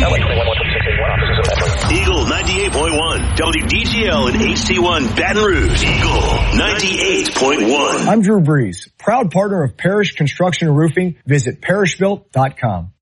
Eagle 98.1, WDGL and HD1 Baton Rouge. Eagle 98.1. I'm Drew Brees, proud partner of Parish Construction and Roofing. Visit parishbuilt.com.